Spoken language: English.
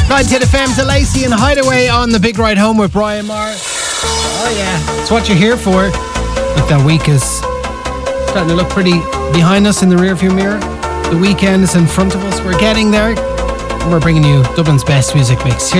90 FM to Lacey and Hideaway on the big ride home with Brian Maher. Oh yeah, it's what you're here for. Look, that week is starting to look pretty behind us in the rearview mirror. The weekend is in front of us. We're getting there. And we're bringing you Dublin's best music mix.